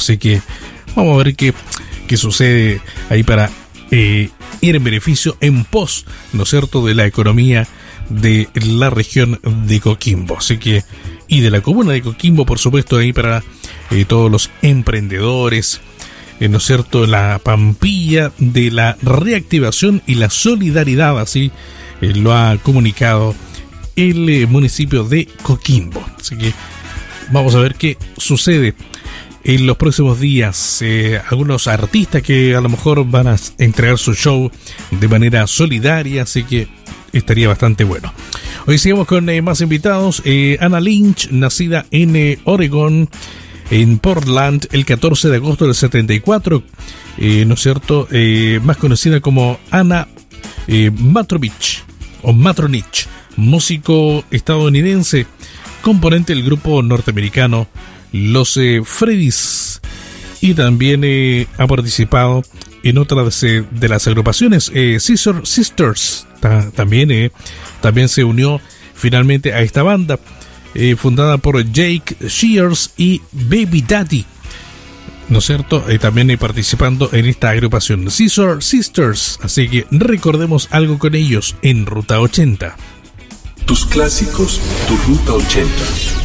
Así que vamos a ver qué sucede ahí para ir en beneficio, en pos, ¿no es cierto?, de la economía de la región de Coquimbo. Así que, y de la comuna de Coquimbo, por supuesto, ahí para todos los emprendedores, ¿no es cierto?, la pampilla de la reactivación y la solidaridad, así lo ha comunicado el municipio de Coquimbo. Así que vamos a ver qué sucede en los próximos días. Algunos artistas que a lo mejor van a entregar su show de manera solidaria, así que estaría bastante bueno. Hoy seguimos con más invitados. Ana Lynch, nacida en Oregón, en Portland, el 14 de agosto del 74, ¿no es cierto?, más conocida como Ana Matrovich o Matronich, músico estadounidense, componente del grupo norteamericano Los Freddys, y también ha participado en otras de las agrupaciones, Scissor Sisters. También se unió finalmente a esta banda, fundada por Jake Shears y Baby Daddy, ¿no es cierto?, también participando en esta agrupación, Scissor Sisters. Así que recordemos algo con ellos en Ruta 80. Tus clásicos, tu Ruta 80.